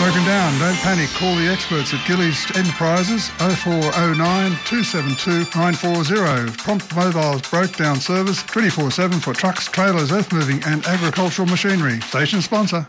broken down. Don't panic. Call the experts at Gillies Enterprises 0409 272 940. Prompt Mobile's broke down service 24/7 for trucks, trailers, earth moving and agricultural machinery. Station sponsor.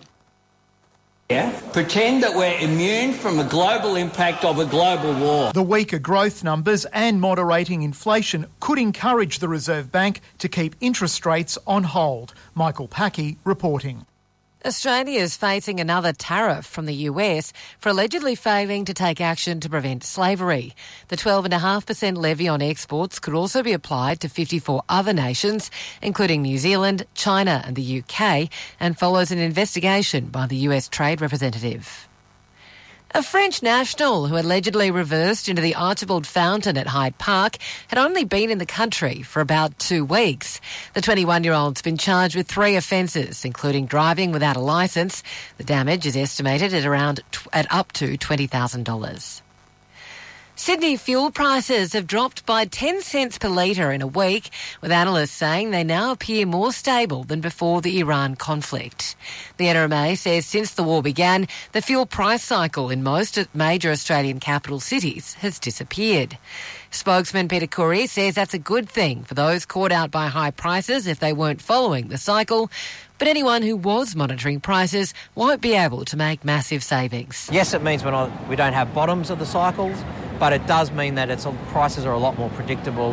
Pretend that we're immune from the global impact of a global war. The weaker growth numbers and moderating inflation could encourage the Reserve Bank to keep interest rates on hold. Michael Packey reporting. Australia is facing another tariff from the US for allegedly failing to take action to prevent slavery. The 12.5% levy on exports could also be applied to 54 other nations, including New Zealand, China and the UK, and follows an investigation by the US Trade Representative. A French national who allegedly reversed into the Archibald Fountain at Hyde Park had only been in the country for about 2 weeks. The 21-year-old's been charged with 3 offences, including driving without a licence. The damage is estimated at up to $20,000. Sydney fuel prices have dropped by 10 cents per litre in a week, with analysts saying they now appear more stable than before the Iran conflict. The NRMA says since the war began, the fuel price cycle in most major Australian capital cities has disappeared. Spokesman Peter Curry says that's a good thing for those caught out by high prices if they weren't following the cycle, but anyone who was monitoring prices won't be able to make massive savings. Yes, it means we don't have bottoms of the cycles, but it does mean that prices are a lot more predictable.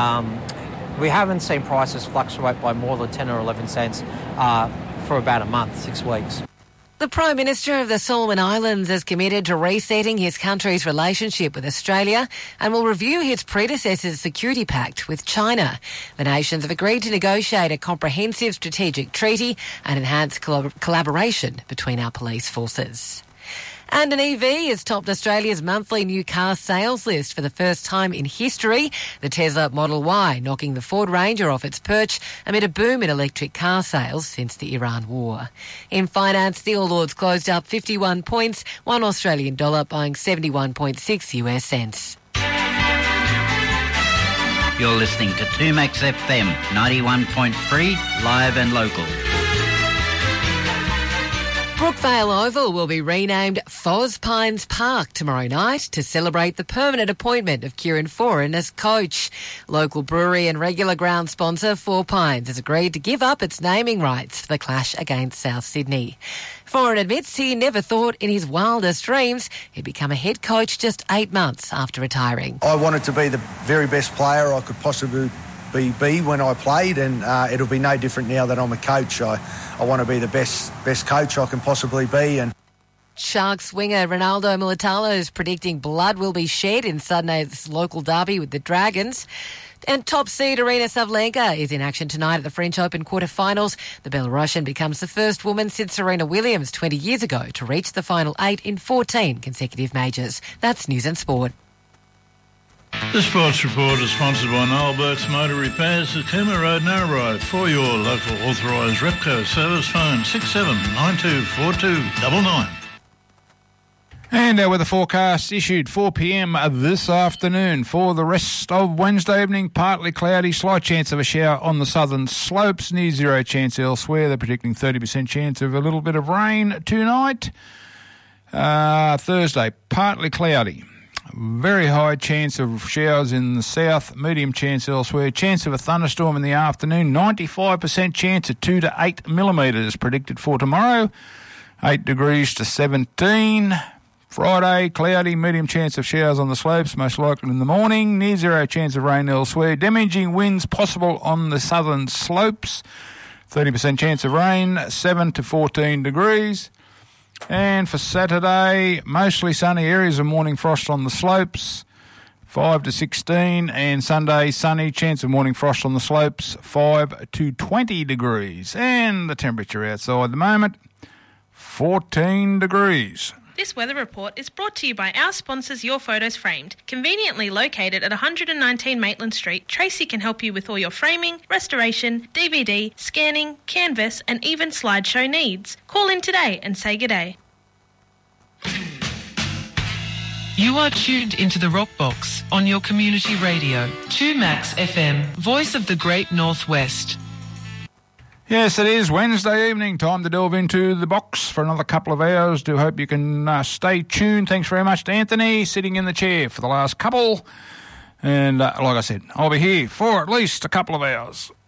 We haven't seen prices fluctuate by more than 10 or 11 cents for about a month, 6 weeks. The Prime Minister of the Solomon Islands is committed to resetting his country's relationship with Australia and will review his predecessor's security pact with China. The nations have agreed to negotiate a comprehensive strategic treaty and enhance collaboration between our police forces. And an EV has topped Australia's monthly new car sales list for the first time in history. The Tesla Model Y knocking the Ford Ranger off its perch amid a boom in electric car sales since the Iran war. In finance, the All Ords closed up 51 points, $1 Australian dollar buying 71.6 US cents. You're listening to 2Max FM 91.3, live and local. Brookvale Oval will be renamed Foz Pines Park tomorrow night to celebrate the permanent appointment of Kieran Foran as coach. Local brewery and regular ground sponsor Four Pines has agreed to give up its naming rights for the clash against South Sydney. Foran admits he never thought in his wildest dreams he'd become a head coach just 8 months after retiring. I wanted to be the very best player I could possibly be when I played, and it'll be no different now that I'm a coach. I want to be the best coach I can possibly be. And Sharks winger Ronaldo Militalo is predicting blood will be shed in Sunday's local derby with the Dragons. And top seed Aryna Sabalenka is in action tonight at the French Open quarterfinals. The Belarusian becomes the first woman since Serena Williams 20 years ago to reach the final 8 in 14 consecutive majors. That's News and Sport. The Sports Report is sponsored by Noel Burke's Motor Repairs at Cooma Road, Narrabri. For your local authorised Repco service, phone 67924299. And our weather forecast issued 4 p.m. this afternoon. For the rest of Wednesday evening, partly cloudy, slight chance of a shower on the southern slopes, near zero chance elsewhere. They're predicting 30% chance of a little bit of rain tonight. Thursday, partly cloudy. Very high chance of showers in the south, medium chance elsewhere. Chance of a thunderstorm in the afternoon, 95% chance at 2 to 8 millimetres predicted for tomorrow. 8 degrees to 17. Friday, cloudy, medium chance of showers on the slopes, most likely in the morning. Near zero chance of rain elsewhere. Damaging winds possible on the southern slopes. 30% chance of rain, 7 to 14 degrees. And for Saturday, mostly sunny areas of morning frost on the slopes, 5 to 16. And Sunday, sunny, chance of morning frost on the slopes, 5 to 20 degrees. And the temperature outside at the moment, 14 degrees. This weather report is brought to you by our sponsors Your Photos Framed. Conveniently located at 119 Maitland Street, Tracy can help you with all your framing, restoration, DVD, scanning, canvas and even slideshow needs. Call in today and say good day. You are tuned into the Rock Box on your community radio, 2Max FM, voice of the Great Northwest. Yes, it is Wednesday evening. Time to delve into the box for another couple of hours. Do hope you can stay tuned. Thanks very much to Anthony, sitting in the chair for the last couple. And like I said, I'll be here for at least a couple of hours.